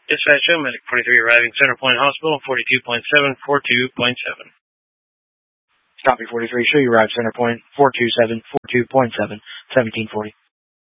Dispatch show, Medic 43 arriving Center Point Hospital, 42.7, 42.7. Copy 43, show you arrived Center Point, 427, 42.7, 1740.